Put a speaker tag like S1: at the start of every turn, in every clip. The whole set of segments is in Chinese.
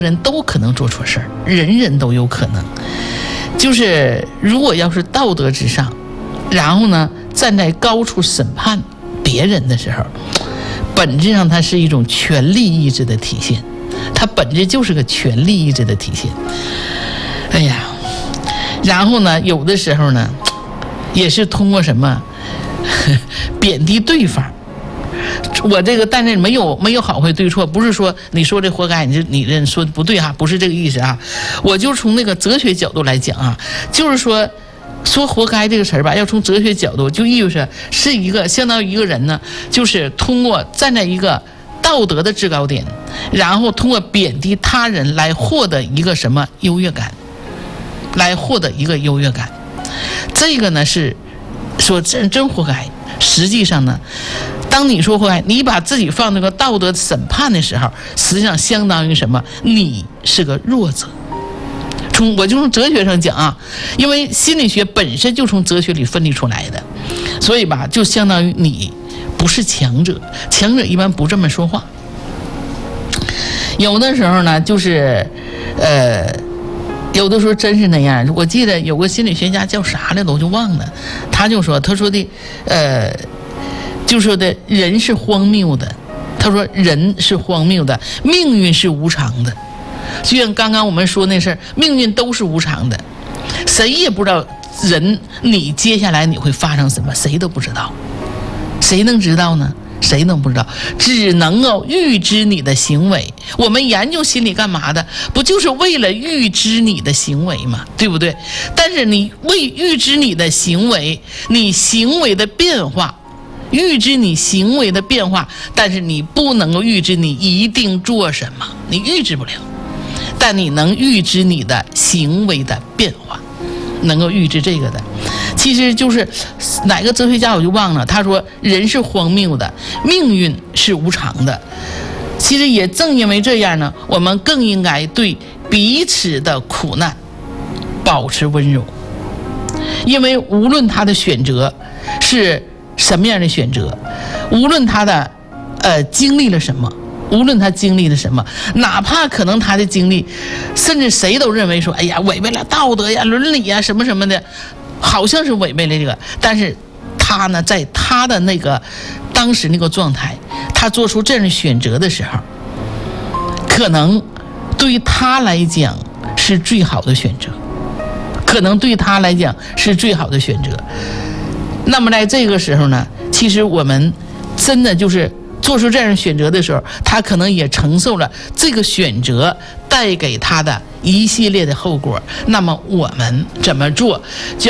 S1: 人都可能做错事儿，人人都有可能。就是如果要是道德之上，然后呢站在高处审判别人的时候，本质上它是一种权力意志的体现，它本质就是个权力意志的体现。哎呀，然后呢有的时候呢也是通过什么贬低对方。我这个但是没有好坏对错，不是说你说这活该，你这说不对哈，不是这个意思啊。我就从那个哲学角度来讲啊，就是说活该这个词儿吧，要从哲学角度，就意味着是一个相当于一个人呢，就是通过站在一个道德的制高点，然后通过贬低他人来获得一个什么优越感，来获得一个优越感。这个呢是说真活该。实际上呢，当你说活该，你把自己放那个道德审判的时候，实际上相当于什么？你是个弱者。我就从哲学上讲啊，因为心理学本身就从哲学里分离出来的，所以吧，就相当于你不是强者，强者一般不这么说话。有的时候呢，就是有的时候真是那样。我记得有个心理学家叫啥来了，我就忘了。他说的，就说的人是荒谬的。他说人是荒谬的，命运是无常的。就像刚刚我们说那事儿，命运都是无常的，谁也不知道你接下来你会发生什么，谁都不知道。谁能知道呢？谁能不知道？只能够预知你的行为。我们研究心理干嘛的？不就是为了预知你的行为吗？对不对？但是你为预知你的行为，你行为的变化，预知你行为的变化，但是你不能够预知你一定做什么，你预知不了。但你能预知你的行为的变化，能够预知这个的。其实就是哪个哲学家我就忘了，他说人是荒谬的，命运是无常的。其实也正因为这样呢，我们更应该对彼此的苦难保持温柔，因为无论他的选择是什么样的选择，无论他的经历了什么，无论他经历了什么，哪怕可能他的经历甚至谁都认为说哎呀违背了道德呀伦理呀什么什么的，好像是违背了这个，但是他呢在他的那个当时那个状态，他做出这样的选择的时候，可能对于他来讲是最好的选择，可能对他来讲是最好的选择。那么在这个时候呢，其实我们真的就是做出这样的选择的时候，他可能也承受了这个选择带给他的一系列的后果。那么我们怎么做，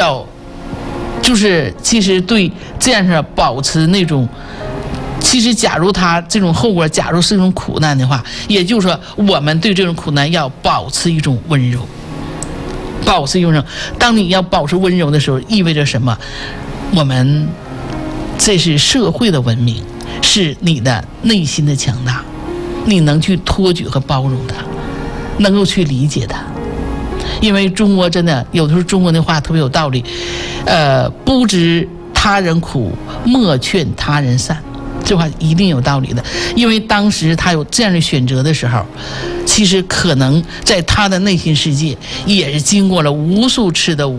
S1: 就是其实对这样的保持那种，其实假如他这种后果假如是一种苦难的话，也就是说我们对这种苦难要保持一种温柔，保持温柔。当你要保持温柔的时候，意味着什么？我们这是社会的文明，是你的内心的强大，你能去托举和包容它，能够去理解它。因为中国真的有的时候中国那话特别有道理，不知他人苦，莫劝他人善，这话一定有道理的。因为当时他有这样的选择的时候，其实可能在他的内心世界也是经过了无数次的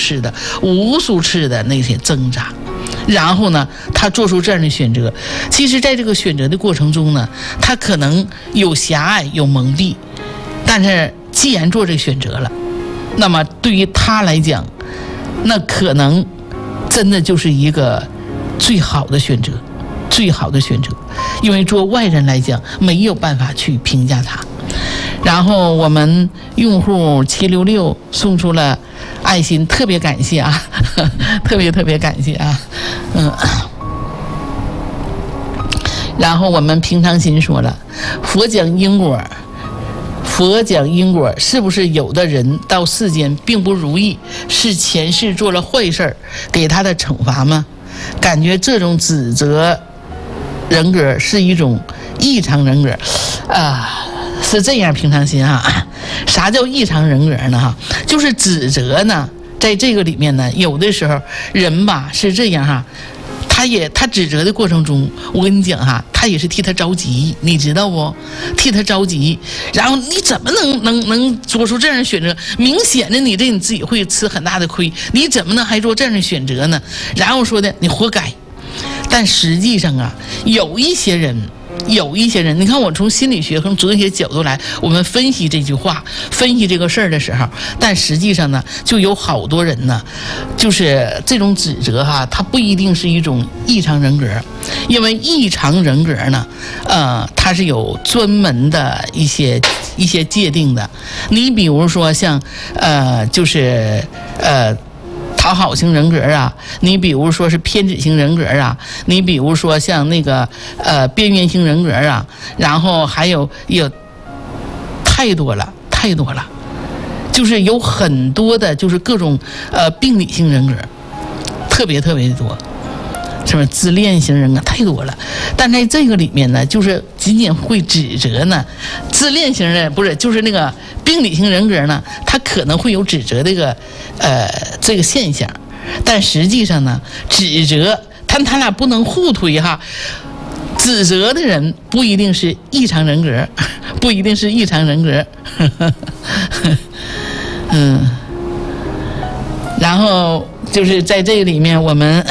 S1: 那些挣扎，然后呢他做出这样的选择。其实在这个选择的过程中呢，他可能有狭隘有蒙蔽，但是既然做这个选择了，那么对于他来讲，那可能真的就是一个最好的选择，最好的选择。因为做外人来讲没有办法去评价他。然后我们用户766送出了爱心，特别感谢啊，特别感谢啊，然后我们平常心说了，佛讲因果，是不是有的人到世间并不如意，是前世做了坏事给他的惩罚吗？感觉这种指责人格是一种异常人格是这样。平常心啊，啥叫异常人格呢？就是指责呢，在这个里面呢，有的时候人吧是这样他他指责的过程中，我跟你讲哈，他也是替他着急，你知道不？替他着急。然后你怎么能做出这样的选择？明显的你自己会吃很大的亏，你怎么能还做这样的选择呢？然后说的你活该。但实际上啊，有一些人，你看我从心理学和哲学角度来，我们分析这句话，分析这个事儿的时候，但实际上呢，就有好多人呢，就是这种指责哈，它不一定是一种异常人格，因为异常人格呢，它是有专门的一些界定的。你比如说像讨好型人格啊，你比如说是偏执型人格啊，你比如说像那个边缘型人格啊，然后还有太多了，就是有很多的，就是各种病理性人格，特别多。什么自恋型人格太多了，但在这个里面呢，就是仅仅会指责呢，自恋型的不是，就是那个病理型人格呢，他可能会有指责这个现象，但实际上呢，指责他俩不能互推哈，指责的人不一定是异常人格，然后就是在这个里面我们。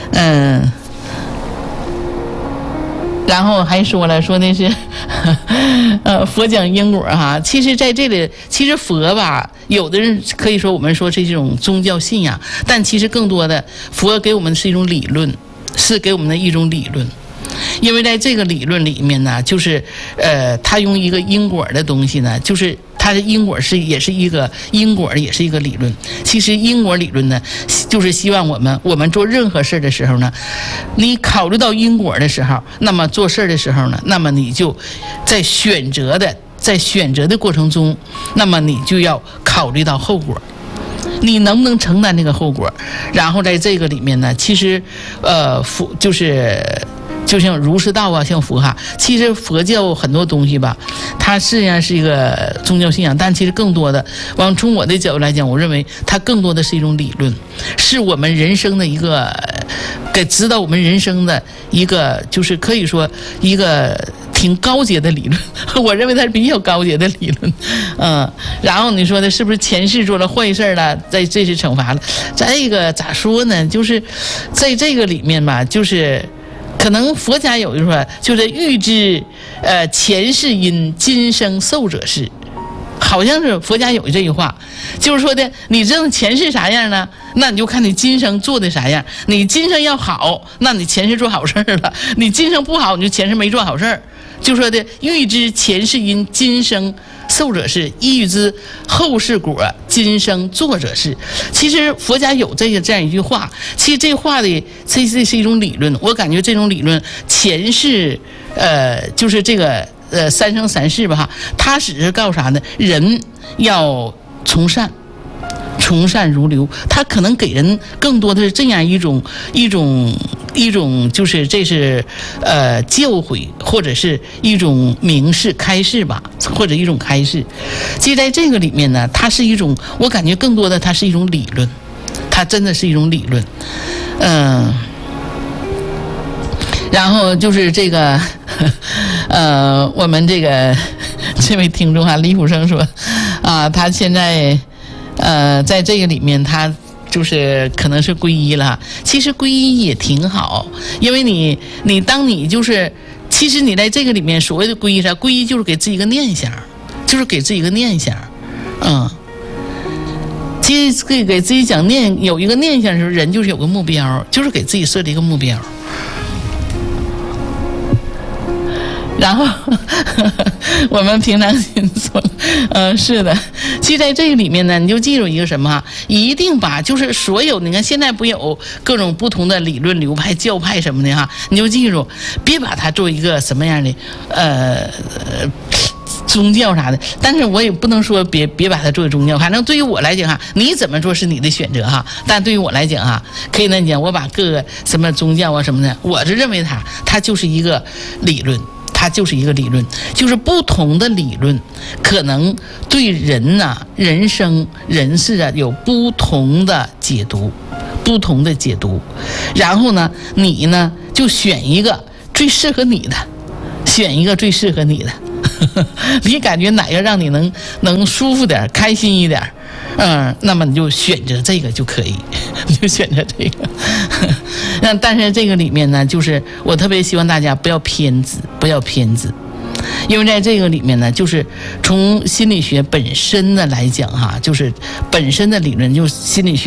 S1: 然后还说的是，佛讲因果哈。其实在这里，其实佛吧，有的人可以说我们说是一种宗教信仰，但其实更多的佛给我们是一种理论，是给我们的一种理论。因为在这个理论里面呢，就是他用一个因果的东西呢，就是它的因果也是一个理论。其实因果理论呢，就是希望我们做任何事的时候呢，你考虑到因果的时候，那么做事的时候呢，那么你就在选择的过程中，那么你就要考虑到后果。你能不能承担这个后果？然后在这个里面呢，其实佛就像儒释道啊，像佛哈，其实佛教很多东西吧，它实际上是一个宗教信仰，但其实更多的，从我的角度来讲，我认为它更多的是一种理论，是我们人生的一个给指导我们人生的一个，就是可以说一个挺高阶的理论，我认为它是比较高阶的理论，然后你说的是不是前世做了坏事了，在这是惩罚了？这个咋说呢？就是在这个里面吧，就是可能佛家有一句说，就是欲知前世因，今生受者是。好像是佛家有这句话，就是说的，你知道前世啥样呢？那你就看你今生做的啥样。你今生要好，那你前世做好事了；你今生不好，你就前世没做好事。就说的欲知前世因，今生受者是；欲知后世果，今生做者是。其实佛家有这样一句话，其实这话的这是一种理论。我感觉这种理论前世就是这个三生三世吧哈，他只是告诉啥呢？人要从善如流，他可能给人更多的是这样一种，就是这是教诲，或者是一种明示开示吧，或者一种开示。其实在这个里面呢，它是一种，我感觉更多的它是一种理论，它真的是一种理论，然后就是这个，我们这位听众啊，李虎生说，他现在，在这个里面，他就是可能是皈依了。其实皈依也挺好，因为你当你就是，其实你在这个里面所谓的皈依啥？皈依就是给自己一个念想，其实给自己有一个念想的时候，人就是有个目标，就是给自己设立一个目标。然后我们平常心说，是的，其实在这个里面呢，你就记住一个什么，一定把就是所有，你看现在不有各种不同的理论流派、教派什么的哈，你就记住，别把它做一个什么样的宗教啥的，但是我也不能说别把它作为宗教，反正对于我来讲哈，你怎么做是你的选择哈，但对于我来讲哈，可以那讲，我把各个什么宗教啊什么的，我是认为它就是一个理论。它就是一个理论，就是不同的理论可能对人呐、人生人事啊有不同的解读， 不同的解读，然后呢，你呢就选一个最适合你的，选一个最适合你的。你感觉哪个让你能舒服点、开心一点，那么你就选择这个就可以，你就选择这个。但是这个里面呢，就是我特别希望大家不要偏执，不要偏执。因为在这个里面呢，就是从心理学本身的来讲哈，就是本身的理论，就是心理学